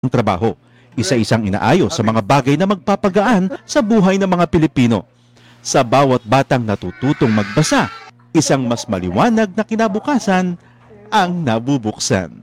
Ang trabaho, isa-isang inaayos sa mga bagay na magpapagaan sa buhay ng mga Pilipino. Sa bawat batang natututong magbasa, isang mas maliwanag na kinabukasan ang nabubuksan.